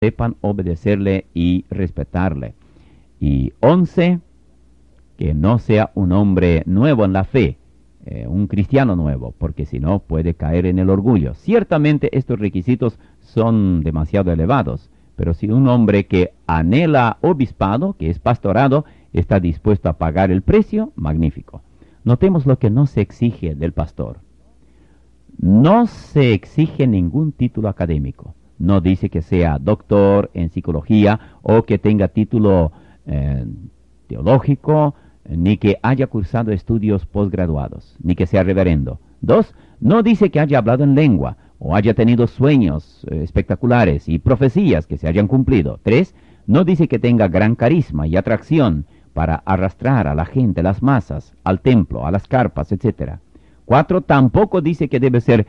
sepan obedecerle y respetarle. Y 11, que no sea un hombre nuevo en la fe, un cristiano nuevo, porque si no puede caer en el orgullo. Ciertamente estos requisitos son demasiado elevados, pero si un hombre que anhela obispado, que es pastorado, está dispuesto a pagar el precio, magnífico. Notemos lo que no se exige del pastor. No se exige ningún título académico. No dice que sea doctor en psicología o que tenga título teológico, ni que haya cursado estudios posgraduados, ni que sea reverendo. 2, no dice que haya hablado en lengua o haya tenido sueños espectaculares y profecías que se hayan cumplido. 3, no dice que tenga gran carisma y atracción para arrastrar a la gente, las masas, al templo, a las carpas, etc. 4, tampoco dice que debe ser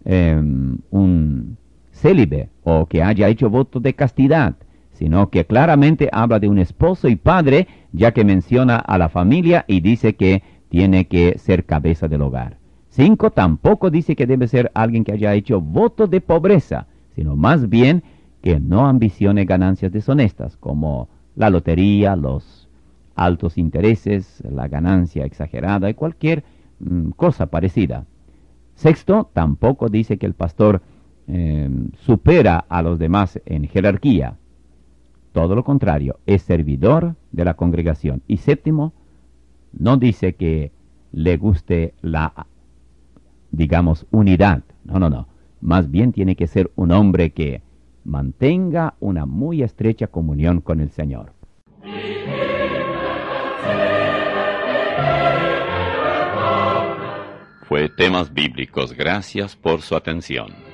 un célibe o que haya hecho voto de castidad, sino que claramente habla de un esposo y padre, ya que menciona a la familia y dice que tiene que ser cabeza del hogar. 5, tampoco dice que debe ser alguien que haya hecho voto de pobreza, sino más bien que no ambicione ganancias deshonestas, como la lotería, los altos intereses, la ganancia exagerada y cualquier cosa parecida. 6, tampoco dice que el pastor supera a los demás en jerarquía. Todo lo contrario, es servidor de la congregación. Y 7, no dice que le guste la, digamos, unidad. No. Más bien tiene que ser un hombre que mantenga una muy estrecha comunión con el Señor. Fue Temas Bíblicos. Gracias por su atención.